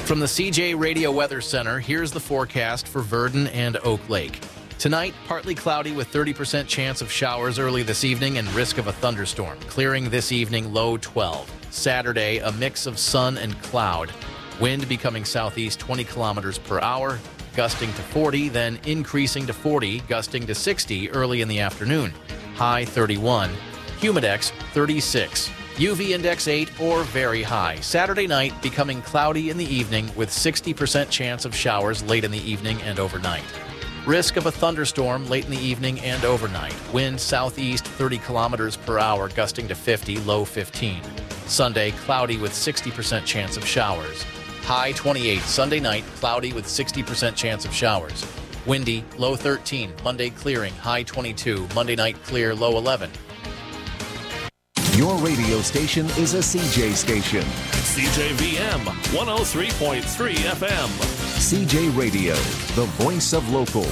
From the CJ Radio Weather Center, here's the forecast for Verdon and Oak Lake. Tonight, partly cloudy with 30% chance of showers early this evening and risk of a thunderstorm. Clearing this evening, low 12. Saturday, a mix of sun and cloud. Wind becoming southeast 20 kilometers per hour, gusting to 40, then increasing to 40, gusting to 60 early in the afternoon. High 31. Humidex 36. UV index 8 or very high. Saturday night becoming cloudy in the evening with 60% chance of showers late in the evening and overnight. Risk of a thunderstorm late in the evening and overnight. Wind southeast 30 kilometers per hour, gusting to 50, low 15. Sunday, cloudy with 60% chance of showers. High 28. Sunday night, cloudy with 60% chance of showers. Windy, low 13. Monday clearing, high 22. Monday night clear, low 11. Your radio station is a CJ station. CJVM 103.3 FM. CJ Radio, the voice of local.